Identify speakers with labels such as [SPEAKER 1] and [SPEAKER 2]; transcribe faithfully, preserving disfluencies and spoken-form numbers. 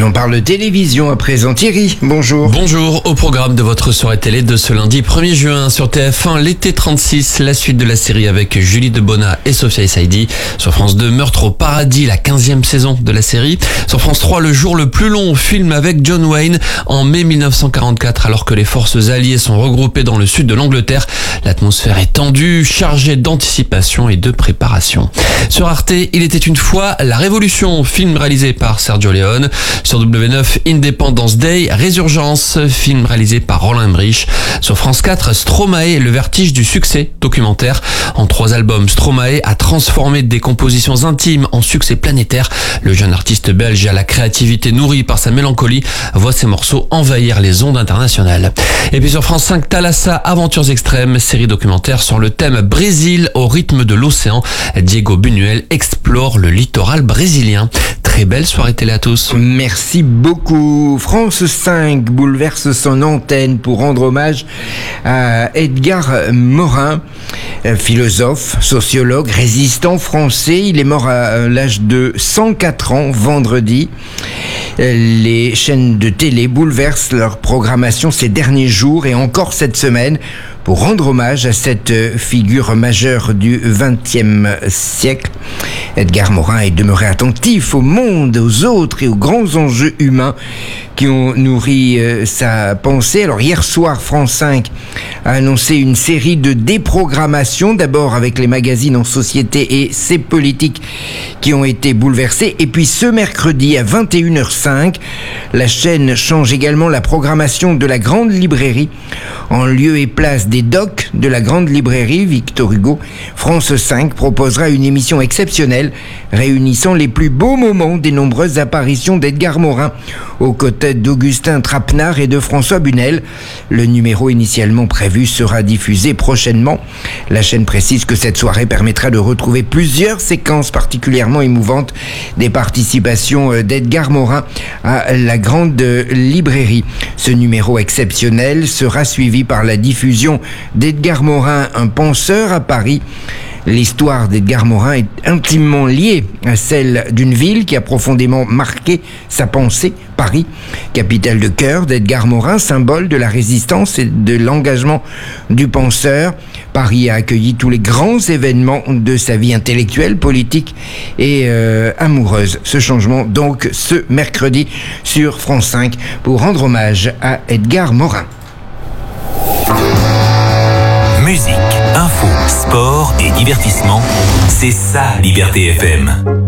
[SPEAKER 1] l'on parle télévision à présent. Thierry, bonjour.
[SPEAKER 2] Bonjour, au programme de votre soirée télé de ce lundi premier juin sur T F un, l'été trente-six, la suite de la série avec Julie Debona et Sophia Essaidi. Sur France deux, Meurtre au paradis, la quinzième saison de la série. Sur France trois, Le jour le plus long, film avec John Wayne en mai mille neuf cent quarante-quatre, alors que les forces alliées sont regroupées dans le sud de l'Angleterre. L'atmosphère est tendue, chargée d'anticipation et de préparation. Sur Arte, Il était une fois la Révolution, film réalisé par Sergio Leone. Sur W neuf, Independence Day, Résurgence, film réalisé par Roland Emmerich. Sur France quatre, Stromae, le vertige du succès, documentaire. En trois albums, Stromae a transformé des compositions intimes en succès planétaire. Le jeune artiste belge à la créativité nourrie par sa mélancolie voit ses morceaux envahir les ondes internationales. Et puis sur France cinq, Thalassa, Aventures extrêmes, série documentaire sur le thème Brésil au rythme de l'océan. Diego Buñuel explore le littoral brésilien. Très belle soirée télé à tous.
[SPEAKER 1] Merci beaucoup. France cinq bouleverse son antenne pour rendre hommage à Edgar Morin, philosophe, sociologue, résistant français. Il est mort à l'âge de cent quatre ans vendredi. Les chaînes de télé bouleversent leur programmation ces derniers jours et encore cette semaine pour rendre hommage à cette figure majeure du vingtième siècle. Edgar Morin est demeuré attentif au monde, aux autres et aux grands enjeux humains qui ont nourri euh, sa pensée. Alors hier soir, France cinq a annoncé une série de déprogrammations, d'abord avec les magazines en société et ces politiques qui ont été bouleversés. Et puis ce mercredi à vingt et une heures cinq, la chaîne change également la programmation de la Grande Librairie. En lieu et place des docs de la Grande Librairie Victor Hugo, France cinq proposera une émission exceptionnelle réunissant les plus beaux moments des nombreuses apparitions d'Edgar Morin aux côtés d'Augustin Trapenard et de François Bunel. Le numéro initialement prévu sera diffusé prochainement. La chaîne précise que cette soirée permettra de retrouver plusieurs séquences particulièrement émouvantes des participations d'Edgar Morin à la Grande Librairie. Ce numéro exceptionnel sera suivi par la diffusion d'Edgar Morin, un penseur à Paris. L'histoire d'Edgar Morin est intimement liée à celle d'une ville qui a profondément marqué sa pensée, Paris, capitale de cœur d'Edgar Morin, symbole de la résistance et de l'engagement du penseur. Paris a accueilli tous les grands événements de sa vie intellectuelle, politique et euh, amoureuse. Ce changement donc ce mercredi sur France cinq pour rendre hommage à Edgar Morin.
[SPEAKER 3] Musique, info, sport et divertissement, c'est ça Liberté F M.